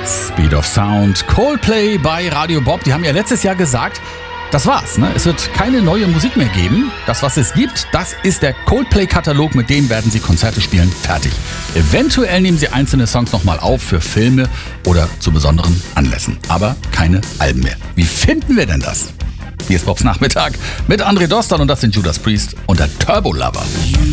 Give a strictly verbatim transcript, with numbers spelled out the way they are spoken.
Speed of Sound, Coldplay bei Radio Bob. Die haben ja letztes Jahr gesagt, das war's, ne? Es wird keine neue Musik mehr geben. Das, was es gibt, das ist der Coldplay-Katalog. Mit dem werden sie Konzerte spielen. Fertig. Eventuell nehmen sie einzelne Songs nochmal auf für Filme oder zu besonderen Anlässen. Aber keine Alben mehr. Wie finden wir denn das? Hier ist Bobs Nachmittag mit André Dostal und das sind Judas Priest und der Turbo Lover.